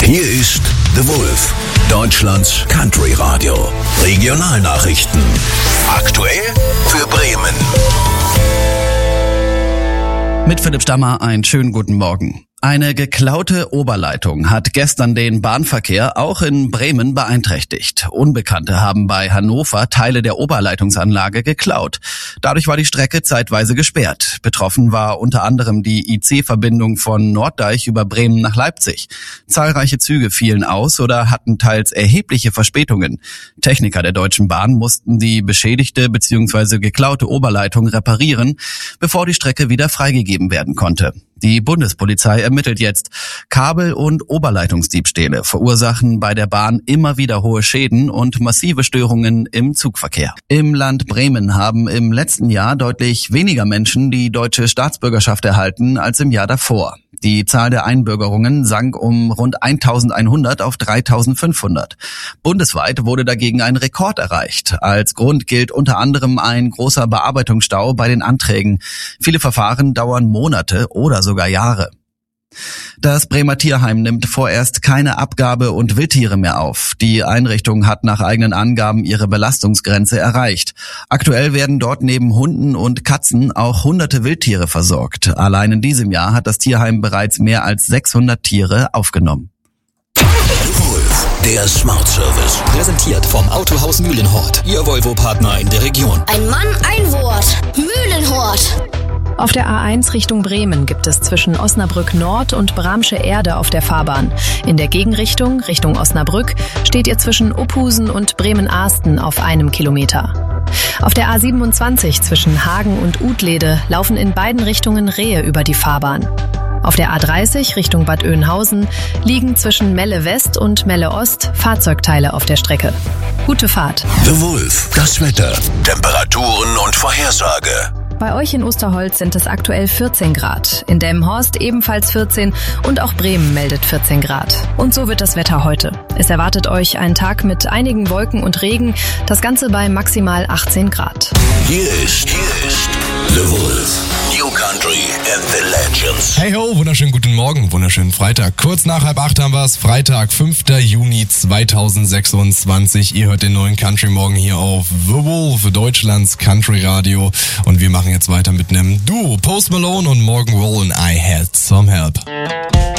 Hier ist The Wolf, Deutschlands Country Radio. Regionalnachrichten. Aktuell für Bremen. Mit Philipp Stammer einen schönen guten Morgen. Eine geklaute Oberleitung hat gestern den Bahnverkehr auch in Bremen beeinträchtigt. Unbekannte haben bei Hannover Teile der Oberleitungsanlage geklaut. Dadurch war die Strecke zeitweise gesperrt. Betroffen war unter anderem die IC-Verbindung von Norddeich über Bremen nach Leipzig. Zahlreiche Züge fielen aus oder hatten teils erhebliche Verspätungen. Techniker der Deutschen Bahn mussten die beschädigte bzw. geklaute Oberleitung reparieren, bevor die Strecke wieder freigegeben werden konnte. Die Bundespolizei ermittelt jetzt. Kabel- und Oberleitungsdiebstähle verursachen bei der Bahn immer wieder hohe Schäden und massive Störungen im Zugverkehr. Im Land Bremen haben im letzten Jahr deutlich weniger Menschen die deutsche Staatsbürgerschaft erhalten als im Jahr davor. Die Zahl der Einbürgerungen sank um rund 1.100 auf 3.500. Bundesweit wurde dagegen ein Rekord erreicht. Als Grund gilt unter anderem ein großer Bearbeitungsstau bei den Anträgen. Viele Verfahren dauern Monate oder sogar Jahre. Das Bremer Tierheim nimmt vorerst keine Abgabe- und Wildtiere mehr auf. Die Einrichtung hat nach eigenen Angaben ihre Belastungsgrenze erreicht. Aktuell werden dort neben Hunden und Katzen auch hunderte Wildtiere versorgt. Allein in diesem Jahr hat das Tierheim bereits mehr als 600 Tiere aufgenommen. Der Smart Service. Präsentiert vom Autohaus Mühlenhort. Ihr Volvo-Partner in der Region. Ein Mann, ein Wort. Mühlenhort. Auf der A1 Richtung Bremen gibt es zwischen Osnabrück Nord und Bramsche Erde auf der Fahrbahn. In der Gegenrichtung, Richtung Osnabrück, steht ihr zwischen Opphusen und Bremen-Ahsten auf 1 Kilometer. Auf der A27 zwischen Hagen und Utlede laufen in beiden Richtungen Rehe über die Fahrbahn. Auf der A30 Richtung Bad Oeynhausen liegen zwischen Melle West und Melle Ost Fahrzeugteile auf der Strecke. Gute Fahrt. The Wolf, das Wetter, Temperaturen und Vorhersage. Bei euch in Osterholz sind es aktuell 14 Grad, in Delmenhorst ebenfalls 14 und auch Bremen meldet 14 Grad. Und so wird das Wetter heute. Es erwartet euch ein Tag mit einigen Wolken und Regen, das Ganze bei maximal 18 Grad. Hier ist The Wolf, New Country and the Legends. Hey ho, wunderschönen guten Morgen, wunderschönen Freitag. Kurz nach 7:30 haben wir es, Freitag, 5. Juni 2026. Ihr hört den neuen Country Morgen hier auf The Wolf, Deutschlands Country Radio. Und wir machen jetzt weiter mit einem Duo, Post Malone und Morgan Wallen, I Had Some Help.